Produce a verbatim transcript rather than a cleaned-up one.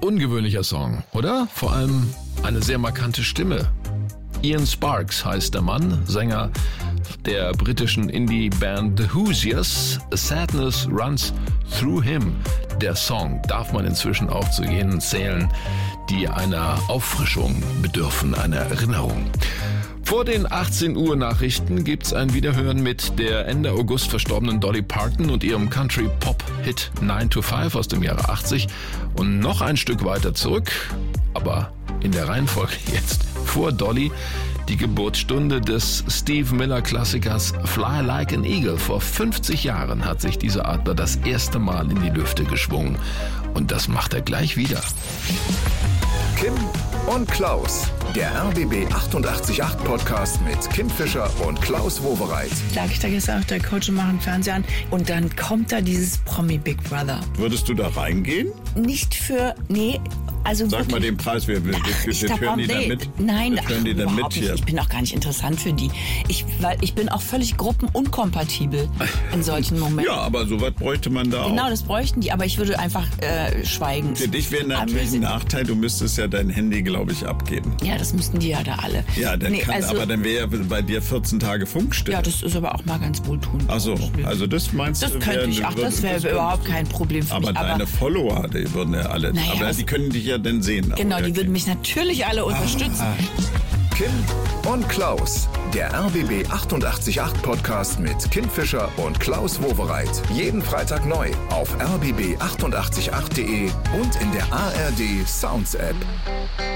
ungewöhnlicher Song, oder? Vor allem eine sehr markante Stimme. Ian Sparks heißt der Mann, Sänger der britischen Indie-Band The Hoosiers. Sadness Runs Through Him. Der Song darf man inzwischen auch zu jenen zählen, die einer Auffrischung bedürfen, einer Erinnerung. Vor den achtzehn Uhr Nachrichten gibt's ein Wiederhören mit der Ende August verstorbenen Dolly Parton und ihrem Country-Pop-Hit nine to five aus dem Jahre achtzig. Und noch ein Stück weiter zurück, aber in der Reihenfolge jetzt vor Dolly, die Geburtsstunde des Steve Miller-Klassikers Fly Like an Eagle. Vor fünfzig Jahren hat sich dieser Adler das erste Mal in die Lüfte geschwungen. Und das macht er gleich wieder. Kim und Klaus, der R B B achtundachtzig Komma acht Podcast mit Kim Fischer und Klaus Wowereit. Lag ich da gestern auf der Couch und mache den Fernseher an und dann kommt da dieses Promi Big Brother. Würdest du da reingehen? Nicht für, nee, also Sag wirklich, mal den Preis, wir, wir, wir, wir da hören die nee, da mit. Nein, wir hören die da überhaupt mit nicht. hier. Ich bin auch gar nicht interessant für die. Ich, weil ich bin auch völlig gruppenunkompatibel in solchen Momenten. Ja, aber sowas bräuchte man da Genau, auch. das bräuchten die, aber ich würde einfach äh, schweigen. Für dich wäre natürlich ein Nachteil, du müsstest ja dein Handy, glaube ich, abgeben. Ja, das müssten die ja da alle. Ja, dann Nee, kann, also- aber dann wäre ja bei dir vierzehn Tage Funkstille. Ja, das ist aber auch mal ganz wohltuend. Ach so, also das meinst Das du? könnte wär- ich, ach, das wäre würde- überhaupt kein Problem für Aber mich. deine Follower, die würden ja alle, Naja, aber was- die können dich ja dann sehen. Genau, Aber die ja, würden mich natürlich alle unterstützen. Kim und Klaus, der R B B achtundachtzig Komma acht Podcast mit Kim Fischer und Klaus Wowereit. Jeden Freitag neu auf r b b achtundachtzig Komma acht punkt de und in der A R D Sounds App.